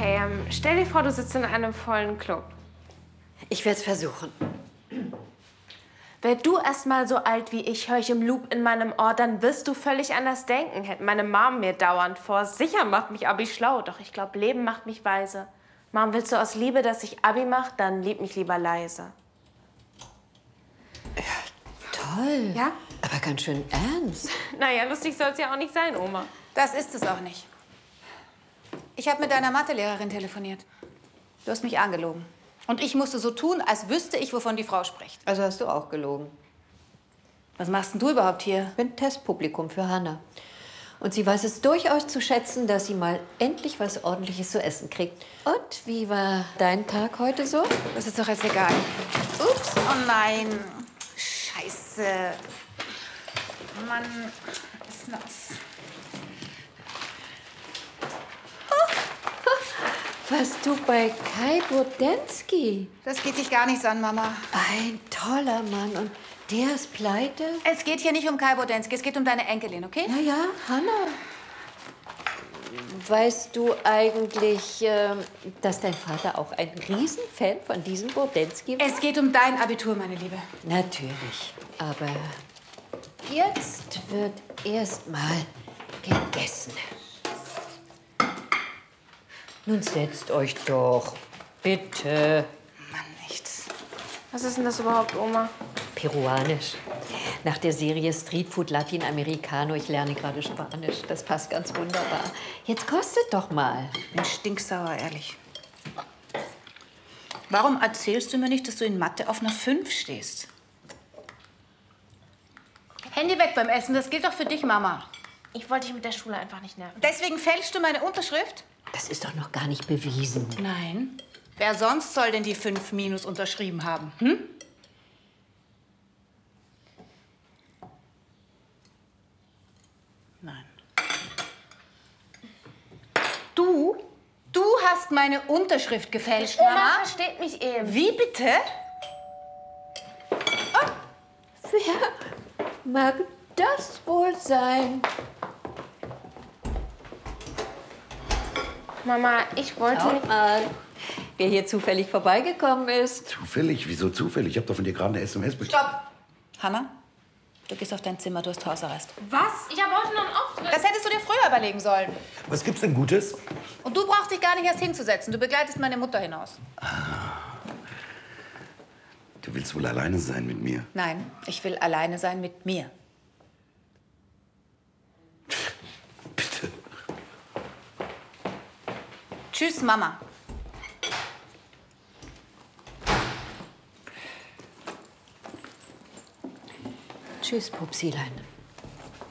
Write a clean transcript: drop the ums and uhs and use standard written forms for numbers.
Okay, stell dir vor, du sitzt in einem vollen Club. Ich werde es versuchen. Wär du erst mal so alt wie ich, höre ich im Loop in meinem Ohr, dann wirst du völlig anders denken. Hätte meine Mom mir dauernd vor. Sicher macht mich Abi schlau, doch ich glaube, Leben macht mich weise. Mom, willst du aus Liebe, dass ich Abi mach? Dann lieb mich lieber leise. Ja, toll. Ja? Aber ganz schön ernst. Naja, lustig soll's ja auch nicht sein, Oma. Das ist es auch nicht. Ich habe mit deiner Mathelehrerin telefoniert. Du hast mich angelogen. Und ich musste so tun, als wüsste ich, wovon die Frau spricht. Also hast du auch gelogen. Was machst denn du überhaupt hier? Ich bin Testpublikum für Hannah. Und sie weiß es durchaus zu schätzen, dass sie mal endlich was Ordentliches zu essen kriegt. Und wie war dein Tag heute so? Das ist doch jetzt egal. Ups, oh nein. Scheiße. Mann, ist nass. Warst du bei Kai Bodensky? Das geht dich gar nichts an, Mama. Ein toller Mann. Und der ist pleite? Es geht hier nicht um Kai Bodensky, es geht um deine Enkelin, okay? Na ja, Hannah. Weißt du eigentlich, dass dein Vater auch ein Riesenfan von diesem Bodensky war? Es geht um dein Abitur, meine Liebe. Natürlich. Aber jetzt wird erst mal gegessen. Nun setzt euch doch. Bitte. Mann, nichts. Was ist denn das überhaupt, Oma? Peruanisch. Nach der Serie Streetfood Latinamericano. Ich lerne gerade Spanisch. Das passt ganz wunderbar. Jetzt kostet doch mal. Ich bin stinksauer, ehrlich. Warum erzählst du mir nicht, dass du in Mathe auf einer 5 stehst? Handy weg beim Essen, das gilt doch für dich, Mama. Ich wollte dich mit der Schule einfach nicht nerven. Deswegen fälschst du meine Unterschrift? Das ist doch noch gar nicht bewiesen. Nein. Wer sonst soll denn die 5 minus unterschrieben haben? Hm? Nein. Du hast meine Unterschrift gefälscht, Oma Mama. versteht mich eben. Wie bitte? Wer mag das wohl sein? Mama, ich wollte... Schaut mal, wer hier zufällig vorbeigekommen ist. Zufällig? Wieso zufällig? Ich habe doch von dir gerade eine SMS bekommen. Stopp! Hannah, du gehst auf dein Zimmer, du hast Hausarrest. Was? Ich habe heute noch einen Auftritt. Das hättest du dir früher überlegen sollen. Was gibt's denn Gutes? Und du brauchst dich gar nicht erst hinzusetzen. Du begleitest meine Mutter hinaus. Du willst wohl alleine sein mit mir? Nein, ich will alleine sein mit mir. Bitte. Tschüss, Mama. Tschüss, Pupsilein.